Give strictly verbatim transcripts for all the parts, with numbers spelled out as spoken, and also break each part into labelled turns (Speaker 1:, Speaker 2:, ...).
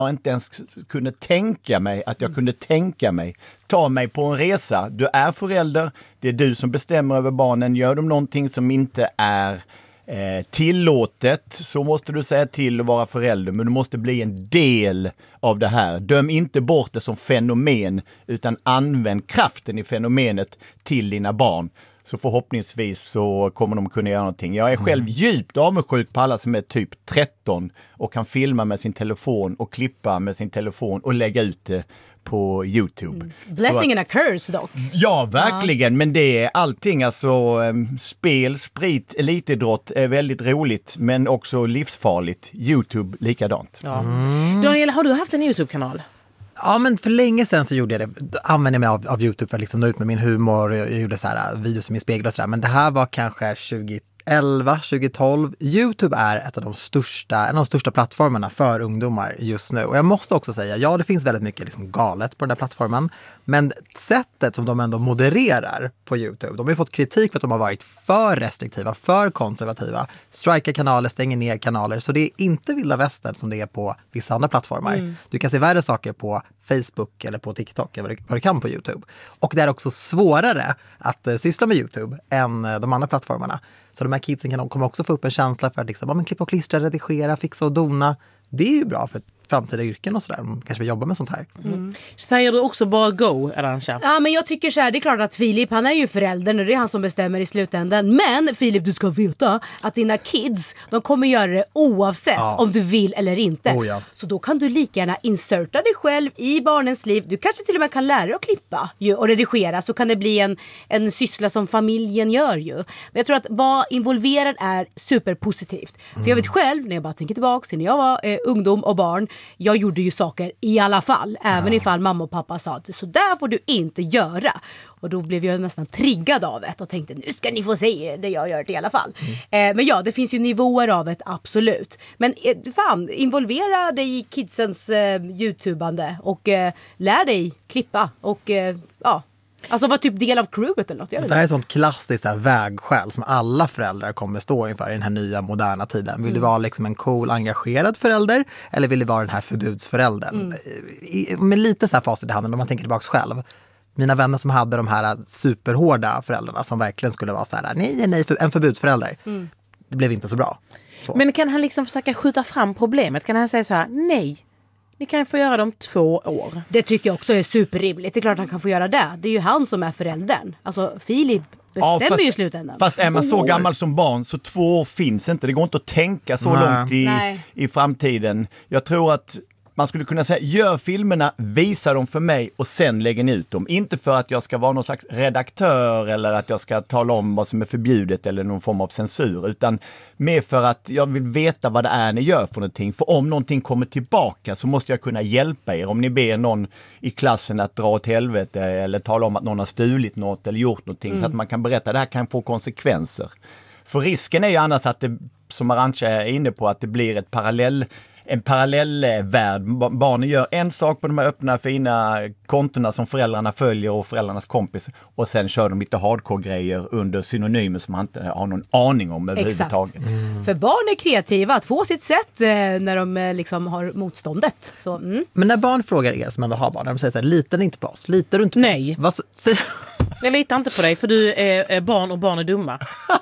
Speaker 1: jag inte ens kunde tänka mig att jag kunde tänka mig. Ta mig på en resa. Du är förälder, det är du som bestämmer över barnen. Gör de någonting som inte är eh, tillåtet så måste du säga till att vara förälder. Men du måste bli en del av det här. Döm inte bort det som fenomen utan använd kraften i fenomenet till dina barn. Så förhoppningsvis så kommer de kunna göra någonting. Jag är själv djupt avundsjuk på alla som är typ tretton och kan filma med sin telefon och klippa med sin telefon och lägga ut det på YouTube. Mm.
Speaker 2: Blessing and a curse dock.
Speaker 1: Ja, verkligen. Ja. Men det är allting. Alltså, spel, sprit, elitidrott är väldigt roligt men också livsfarligt. YouTube likadant.
Speaker 3: Ja. Mm. Daniel, har du haft en YouTube-kanal?
Speaker 4: Ja, men för länge sedan så gjorde jag det. Använde jag mig av, av YouTube för att liksom nå ut med min humor. Jag gjorde så här videos som min spegel och sådär. Men det här var kanske tjugoelva, tjugotolv. YouTube är ett av de största, en av de största plattformarna för ungdomar just nu. Och jag måste också säga, ja det finns väldigt mycket liksom galet på den där plattformen. Men sättet som de ändå modererar på YouTube, de har ju fått kritik för att de har varit för restriktiva, för konservativa. Strikar kanaler, stänger ner kanaler. Så det är inte vilda västern som det är på vissa andra plattformar. Mm. Du kan se värre saker på Facebook eller på TikTok än vad du, vad du kan på YouTube. Och det är också svårare att uh, syssla med YouTube än uh, de andra plattformarna. Så de här kidsen kan kommer också få upp en känsla för att liksom, ja, men klippa och klistra, redigera, fixa och dona. Det är ju bra för framtida yrken och sådär. De kanske vill jobba med sånt här.
Speaker 3: Mm. Säger du också bara go, Arantxa?
Speaker 2: Ja, men jag tycker så här, det är klart att Filip, han är ju föräldern och det är han som bestämmer i slutändan. Men Filip, du ska veta att dina kids, de kommer göra det oavsett ja. om du vill eller inte.
Speaker 4: Oh, ja. Så
Speaker 2: då kan du lika gärna inserta dig själv i barnens liv. Du kanske till och med kan lära dig att klippa ju, och redigera, så kan det bli en, en syssla som familjen gör ju. Men jag tror att vara involverad är superpositivt. Mm. För jag vet själv, när jag bara tänker tillbaka till när jag var eh, ungdom och barn, jag gjorde ju saker i alla fall. Även ja. ifall mamma och pappa sa att så där får du inte göra. Och då blev jag nästan triggad av det och tänkte, nu ska ni få se det jag gör det i alla fall. Mm. Eh, men ja, det finns ju nivåer av det, absolut. Men eh, fan, involvera dig i kidsens eh, YouTubande och eh, lär dig klippa och eh, ja. Alltså var typ del av crewet eller något. Jag vet
Speaker 4: det här är ett sånt klassiskt här vägskäl som alla föräldrar kommer stå inför i den här nya moderna tiden. Vill mm. du vara liksom en cool, engagerad förälder eller vill du vara den här förbudsföräldern? Mm. I, med lite så här facit i handen om man tänker tillbaka själv. Mina vänner som hade de här superhårda föräldrarna som verkligen skulle vara så här, nej, nej, för, en förbudsförälder. Mm. Det blev inte så bra. Så.
Speaker 3: Men kan han liksom försöka skjuta fram problemet? Kan han säga så här, nej, ni kan få göra det om två år.
Speaker 2: Det tycker jag också är superrimligt. Det är klart att han kan få göra det. Det är ju han som är föräldern. Alltså Filip bestämmer ja, fast, ju i slutändan.
Speaker 1: Fast är man så gammal som barn så två år finns inte. Det går inte att tänka så Nej. långt i, i framtiden. Jag tror att man skulle kunna säga, gör filmerna, visa dem för mig och sen lägger ni ut dem. Inte för att jag ska vara någon slags redaktör eller att jag ska tala om vad som är förbjudet eller någon form av censur. Utan mer för att jag vill veta vad det är ni gör för någonting. För om någonting kommer tillbaka så måste jag kunna hjälpa er. Om ni ber någon i klassen att dra åt helvete eller tala om att någon har stulit något eller gjort någonting. Mm. Så att man kan berätta att det här kan få konsekvenser. För risken är ju annars att det, som Arantxa är inne på, att det blir ett parallell en parallellvärld. Barnen gör en sak på de här öppna fina kontona som föräldrarna följer och föräldrarnas kompis och sen kör de lite hardcore-grejer under synonymer som man inte har någon aning om överhuvudtaget.
Speaker 2: Mm. För barn är kreativa att få sitt sätt eh, när de eh, liksom har motståndet. Så, mm.
Speaker 4: Men när barn frågar er som ändå har barn, när de säger så här, litar ni inte på oss? Litar du inte på
Speaker 3: Nej.
Speaker 4: oss? Vad så, så...
Speaker 3: Jag litar inte på dig för du är, är barn och barn är dumma.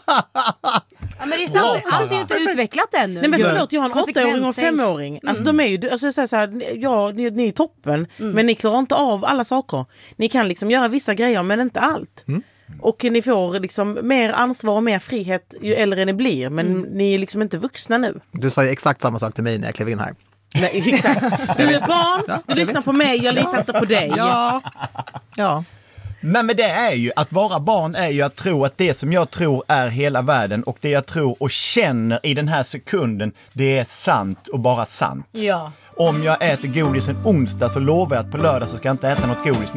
Speaker 2: Ja, men det är sant, wow. Allt är ju inte utvecklat ännu.
Speaker 3: Nej men förlåt, jag har en åttaåring och en femåring. Alltså mm. de är ju, alltså så här, ja, ni, ni är toppen, mm. men ni klarar inte av alla saker. Ni kan liksom göra vissa grejer men inte allt. Mm. Och ni får liksom mer ansvar och mer frihet ju äldre ni blir, men mm. ni är liksom inte vuxna nu.
Speaker 4: Du sa ju exakt samma sak till mig när jag klev in här.
Speaker 3: Nej, exakt. Du är barn, ja, du lyssnar vet. på mig, jag litar ja. inte på dig.
Speaker 4: Ja, ja.
Speaker 1: Men, men det är ju, att vara barn är ju att tro att det som jag tror är hela världen och det jag tror och känner i den här sekunden, det är sant och bara sant.
Speaker 2: Ja.
Speaker 1: Om jag äter godis en onsdag så lovar jag att på lördag så ska jag inte äta något godis